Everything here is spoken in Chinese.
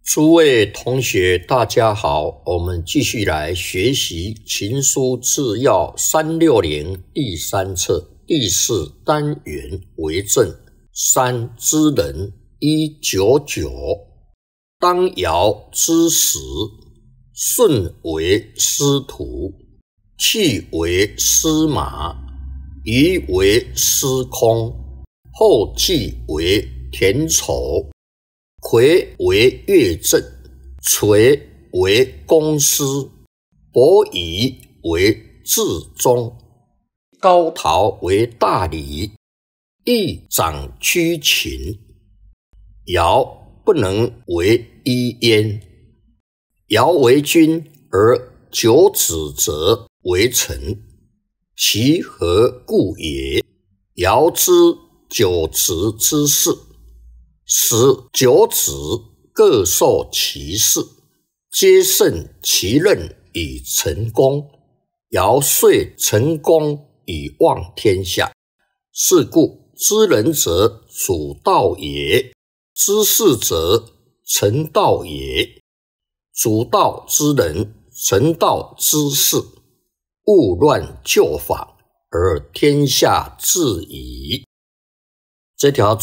诸位同学，大家好，我们继续来学习《秦书治要》360第3册第4单元为政3之人199。当尧之时，舜为司徒，契为司马，禹为司空，后继为田畴，夔为乐正，垂为公司，伯夷为至中，高陶为大理，议长居秦。尧不能为一焉。尧为君，而九子则为臣，其何故也？尧知九子之事，使九子各受其事，皆胜其任以成功。尧遂成功以望天下。是故知人者主道也，知事者成道也。主道之人，成道之事，勿乱旧法，而天下治矣。这条